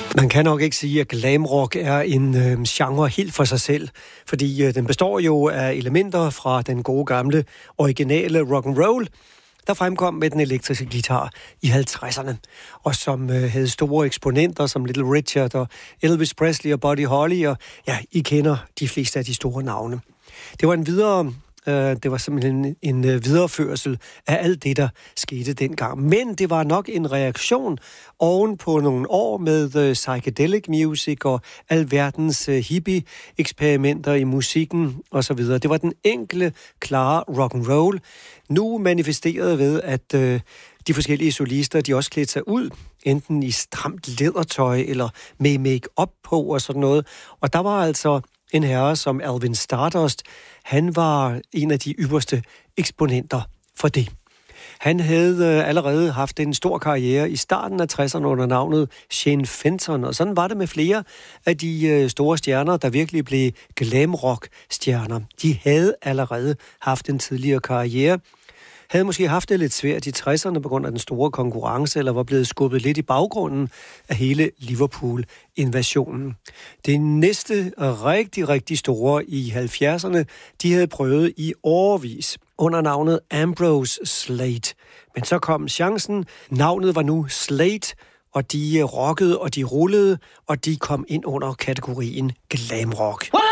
Man kan nok ikke sige, at glamrock er en genre helt for sig selv, fordi den består jo af elementer fra den gode gamle, originale rock'n'roll, der fremkom med den elektriske guitar i 50'erne, og som havde store eksponenter som Little Richard og Elvis Presley og Buddy Holly, og ja, I kender de fleste af de store navne. Det var simpelthen en videreførsel af alt det, der skete dengang. Men det var nok en reaktion oven på nogle år med psychedelic music og alverdens hippie-eksperimenter i musikken osv. Det var den enkle, klare rock'n'roll, nu manifesteret ved, at de forskellige solister, de også klædte sig ud, enten i stramt lædertøj eller med make-up på og sådan noget. Og der var altså en herre som Alvin Stardust. Han var en af de ypperste eksponenter for det. Han havde allerede haft en stor karriere i starten af 60'erne under navnet Shane Fenton, og sådan var det med flere af de store stjerner, der virkelig blev glamrock-stjerner. De havde allerede haft en tidligere karriere, havde måske haft det lidt svært i 60'erne på grund af den store konkurrence, eller var blevet skubbet lidt i baggrunden af hele Liverpool-invasionen. Det næste rigtig store i 70'erne, de havde prøvet i årevis under navnet Ambrose Slade. Men så kom chancen, navnet var nu Slade, og de rockede og de rullede, og de kom ind under kategorien glamrock.